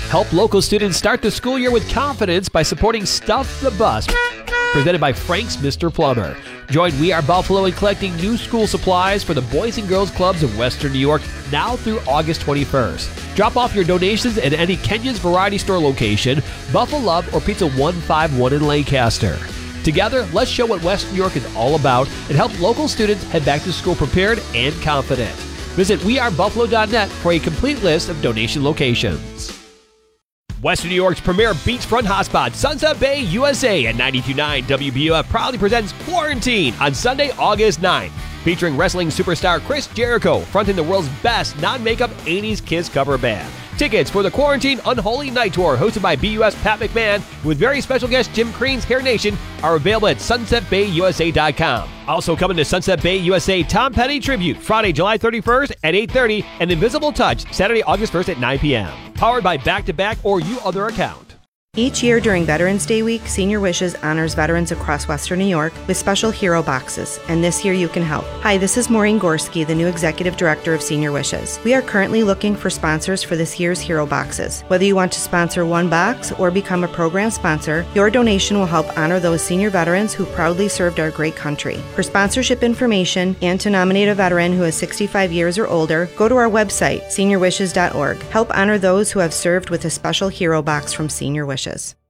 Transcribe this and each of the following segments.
Help local students start the school year with confidence by supporting Stuff the Bus, presented by Frank's Mr. Plumber. Join We Are Buffalo in collecting new school supplies for the Boys and Girls Clubs of Western New York now through August 21st. Drop off your donations at any Kenya's Variety Store location, Buffalo Love, or Pizza 151 in Lancaster. Together, let's show what Western New York is all about and help local students head back to school prepared and confident. Visit wearebuffalo.net for a complete list of donation locations. Western New York's premier beachfront hotspot, Sunset Bay USA at 92.9 WBUF proudly presents Quarantine on Sunday, August 9th. Featuring wrestling superstar Chris Jericho, fronting the world's best non-makeup 80s Kiss cover band. Tickets for the Quarantine Unholy Night Tour, hosted by BUS Pat McMahon, with very special guest Jim Crean's Hair Nation, are available at sunsetbayusa.com. Also coming to Sunset Bay USA, Tom Petty Tribute, Friday, July 31st at 8:30, and Invisible Touch, Saturday, August 1st at 9 p.m. Powered by Back to Back or You Other Account. Each year during Veterans Day week, Senior Wishes honors veterans across Western New York with special hero boxes, and this year you can help. Hi, this is Maureen Gorski, the new Executive Director of Senior Wishes. We are currently looking for sponsors for this year's hero boxes. Whether you want to sponsor one box or become a program sponsor, your donation will help honor those senior veterans who proudly served our great country. For sponsorship information and to nominate a veteran who is 65 years or older, go to our website, seniorwishes.org. Help honor those who have served with a special hero box from Senior Wishes.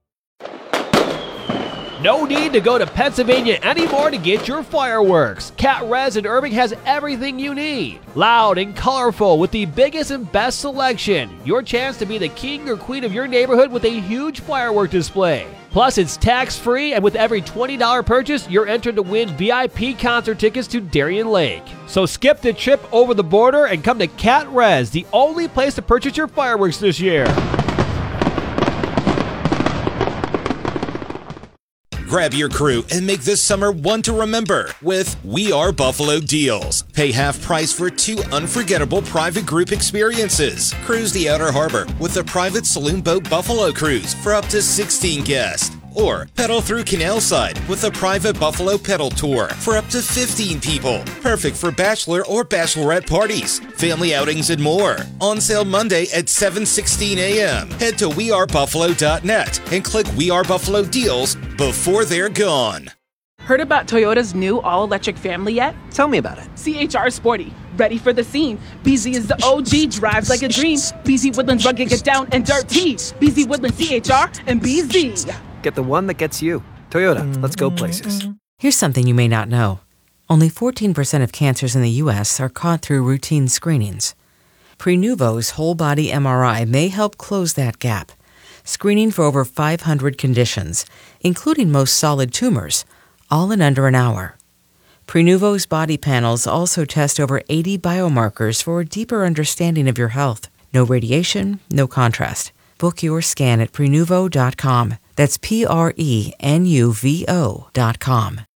No need to go to Pennsylvania anymore to get your fireworks. Cat Res in Irving has everything you need. Loud and colorful with the biggest and best selection. Your chance to be the king or queen of your neighborhood with a huge firework display. Plus, it's tax-free, and with every $20 purchase, you're entered to win VIP concert tickets to Darien Lake. So skip the trip over the border and come to Cat Res, the only place to purchase your fireworks this year. Grab your crew and make this summer one to remember with We Are Buffalo deals. Pay half price for 2 unforgettable private group experiences. Cruise the Outer Harbor with the private saloon boat Buffalo Cruise for up to 16 guests. Or pedal through Canalside with a private Buffalo pedal tour for up to 15 people. Perfect for bachelor or bachelorette parties, family outings, and more. On sale Monday at 7:16 a.m. Head to wearebuffalo.net and click We Are Buffalo deals before they're gone. Heard about Toyota's new all-electric family yet? Tell me about it. CHR Sporty, ready for the scene. BZ is the OG, drives like a dream. BZ Woodlands rugged, get down and dirty. BZ Woodlands, CHR, and BZ. Get the one that gets you. Toyota, let's go places. Here's something you may not know. Only 14% of cancers in the U.S. are caught through routine screenings. Prenuvo's whole-body MRI may help close that gap, screening for over 500 conditions, including most solid tumors, all in under an hour. Prenuvo's body panels also test over 80 biomarkers for a deeper understanding of your health. No radiation, no contrast. Book your scan at Prenuvo.com. That's Prenuvo.com.